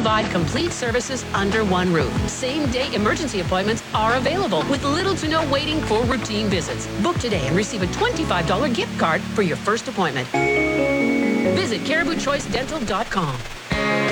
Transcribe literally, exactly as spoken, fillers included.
provide complete services under one roof. Same-day emergency appointments are available with little to no waiting for routine visits. Book today and receive a twenty-five dollars gift card for your first appointment. Visit caribou choice dental dot com.